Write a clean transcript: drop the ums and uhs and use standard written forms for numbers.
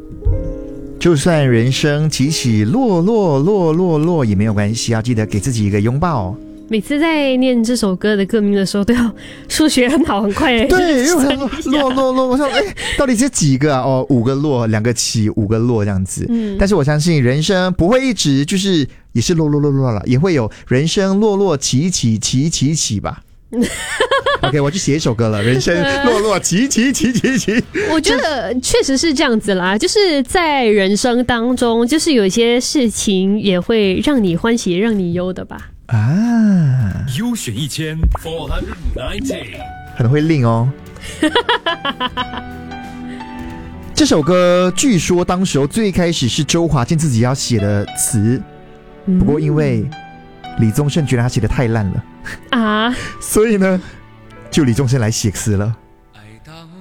就算人生起起落落落落落也没有关系，要记得给自己一个拥抱。 每次在念这首歌的歌名的时候，都要数学很好很快。 对，因为我想说落，我想到底是几个啊？哦，5个落，2个起，5个落这样子。但是我相信人生不会一直就是也是落了，也会有人生落落起起吧。OK， 我去写一首歌了，人生落落起。 我觉得确实是这样子啦，就是在人生当中，就是有一些事情也会让你欢喜，让你忧的吧。 啊， 优选1490， 很会令哦。这首歌据说当时候最开始是周华健自己要写的词，不过因为李宗盛觉得他写的太烂了啊，所以呢，就李宗盛来写词了。